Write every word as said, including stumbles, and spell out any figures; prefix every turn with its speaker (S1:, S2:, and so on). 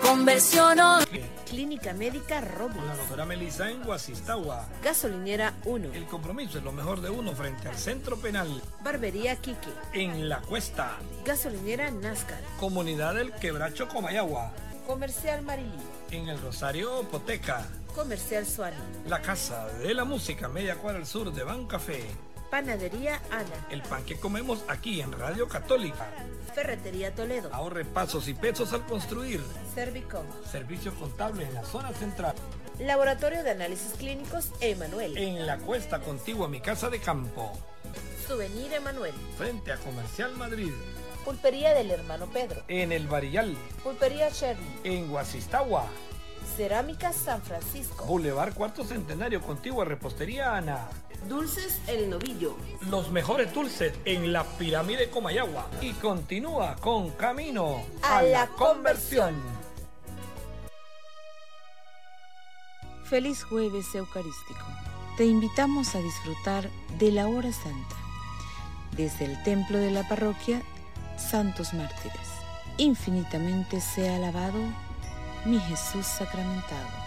S1: conversión.
S2: Clínica Médica Robles.
S3: Con la doctora Melissa en Guasistagua.
S2: Gasolinera uno.
S3: El compromiso es lo mejor de uno frente al centro penal.
S2: Barbería Quique.
S3: En La Cuesta.
S2: Gasolinera Náscar.
S3: Comunidad del Quebracho Comayagua.
S2: Comercial Marilí.
S3: En el Rosario Poteca.
S2: Comercial Suárez.
S3: La Casa de la Música, media cuadra al sur de Bancafé.
S2: Panadería Ana.
S3: El pan que comemos aquí en Radio Católica.
S2: Ferretería Toledo.
S3: Ahorre pasos y pesos al construir.
S2: Servicom.
S3: Servicios contables en la zona central.
S2: Laboratorio de Análisis Clínicos Emanuel.
S3: En La Cuesta, contigua a mi casa de campo.
S2: Souvenir Emanuel.
S3: Frente a Comercial Madrid.
S2: Pulpería del Hermano Pedro.
S3: En El Barillal.
S2: Pulpería Shirley.
S3: En Guasistagua.
S2: Cerámica San Francisco.
S3: Boulevard Cuarto Centenario, contigua a Repostería Ana.
S2: Dulces El Novillo.
S3: Los mejores dulces en la Pirámide Comayagua. Y continúa con Camino
S2: a, a la, la conversión.
S4: Feliz Jueves Eucarístico. Te invitamos a disfrutar de la Hora Santa desde el templo de la parroquia Santos Mártires. Infinitamente sea alabado mi Jesús sacramentado.